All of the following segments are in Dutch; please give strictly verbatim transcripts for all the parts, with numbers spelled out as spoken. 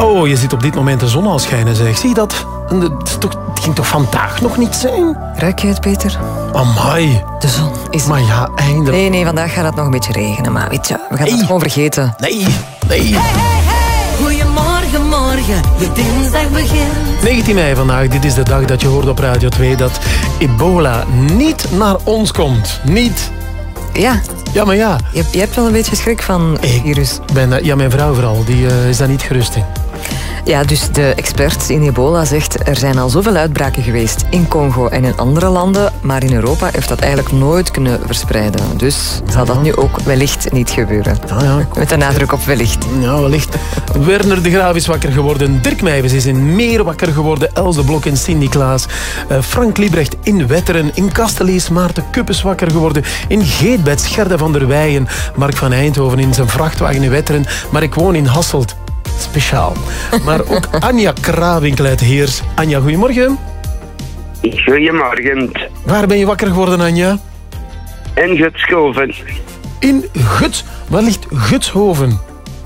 Oh, je ziet op dit moment de zon al schijnen, zeg. Zie je dat? Het, toch, het ging toch vandaag nog niet zijn? Ruik je het, Peter? Amai. De zon is... Maar ja, eindelijk. Nee, nee, vandaag gaat het nog een beetje regenen. Maar weet je, we gaan nee. het gewoon vergeten. Nee, nee. Hey, hey, hey. Goedemorgen, morgen. De dinsdag begint. negentien mei vandaag. Dit is de dag dat je hoort op Radio twee dat ebola niet naar ons komt. Niet. Ja. Ja, maar ja. Je, je hebt wel een beetje schrik van het virus. Ben, ja, mijn vrouw vooral. Die uh, is daar niet gerust in. Ja, dus de expert in ebola zegt er zijn al zoveel uitbraken geweest in Congo en in andere landen, maar in Europa heeft dat eigenlijk nooit kunnen verspreiden. Dus zal dat nu ook wellicht niet gebeuren. Ja, ja, met de nadruk op wellicht. Ja, wellicht. Werner de Graaf is wakker geworden. Dirk Meijers is in Meer wakker geworden. Els de Blok in Sint-Niklaas. Uh, Frank Liebrecht in Wetteren. In Kastelees Maarten Kupp is wakker geworden. In Geetbed Gerda van der Weijen. Mark van Eindhoven in zijn vrachtwagen in Wetteren. Maar ik woon in Hasselt. Speciaal. Maar ook Anja Krawinkel uit Heers. Anja, goedemorgen. Goedemorgen. Waar ben je wakker geworden, Anja? In Gutshoven. In Guts? Waar ligt Gutshoven?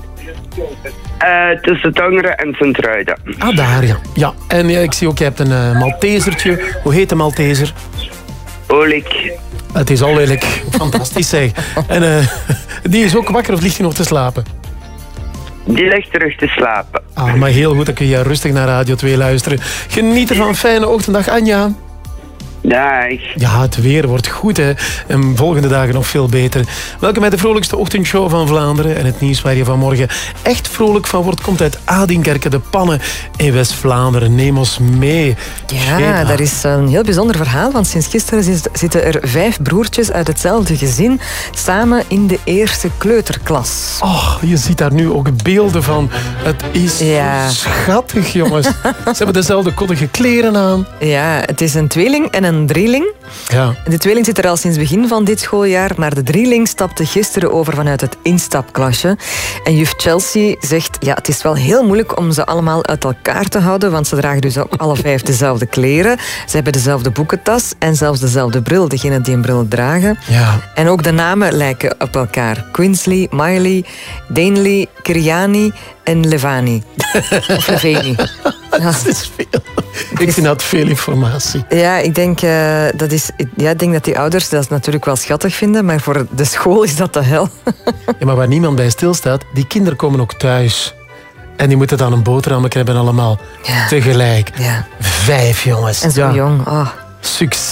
Uh, tussen Tongeren en Sint-Truiden. Ah, daar ja. Ja, en ja, ik zie ook, je hebt een uh, Maltesertje. Hoe heet de Malteser? Olik. Het is al eerlijk. Fantastisch zeg. En uh, die is ook wakker of ligt hij nog te slapen? Die ligt terug te slapen. Ah, maar heel goed, dan kun je rustig naar Radio twee luisteren. Geniet ervan. Fijne ochtenddag, Anja. Dag. Ja, het weer wordt goed, hè. En volgende dagen nog veel beter. Welkom bij de vrolijkste ochtendshow van Vlaanderen. En het nieuws waar je vanmorgen echt vrolijk van wordt, komt uit Adinkerke, de Pannen in West-Vlaanderen. Neem ons mee. Ja, dat is een heel bijzonder verhaal. Want sinds gisteren zitten er vijf broertjes uit hetzelfde gezin samen in de eerste kleuterklas. Oh, je ziet daar nu ook beelden van. Het is ja. schattig, jongens. Ze hebben dezelfde koddige kleren aan. Ja, het is een tweeling en een drieling. Ja. De tweeling zit er al sinds begin van dit schooljaar, maar de drieling stapte gisteren over vanuit het instapklasje. En juf Chelsea zegt, ja, het is wel heel moeilijk om ze allemaal uit elkaar te houden, want ze dragen dus ook alle vijf dezelfde kleren. Ze hebben dezelfde boekentas en zelfs dezelfde bril, degenen die een bril dragen. Ja. En ook de namen lijken op elkaar. Quinsley, Miley, Danley, Kiriani en Levani. Of Leveni. Dat is veel. Ik vind dat veel informatie. Ja, ik denk, uh, dat is, ja, ik denk dat die ouders dat natuurlijk wel schattig vinden, maar voor de school is dat de hel. Ja, maar waar niemand bij stilstaat, die kinderen komen ook thuis. En die moeten dan een boterham hebben allemaal. Ja. Tegelijk. Ja. Vijf, jongens. En zo ja. jong. Oh. Succes.